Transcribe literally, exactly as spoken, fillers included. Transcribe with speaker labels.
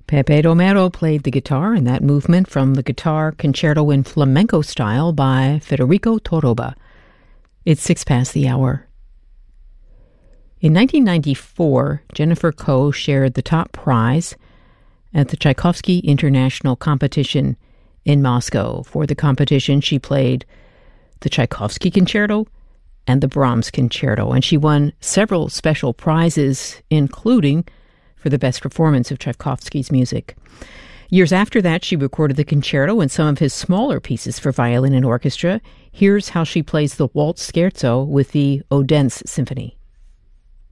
Speaker 1: Pepe Romero played the guitar in that movement from the Guitar Concerto in Flamenco Style by Federico Toroba. It's six past the hour. In nineteen ninety-four, Jennifer Koh shared the top prize at the Tchaikovsky International Competition in Moscow. For the competition, she played the Tchaikovsky Concerto and the Brahms Concerto, and she won several special prizes, including for the best performance of Tchaikovsky's music. Years after that, she recorded the concerto and some of his smaller pieces for violin and orchestra. Here's how she plays the Waltz Scherzo with the Odense Symphony.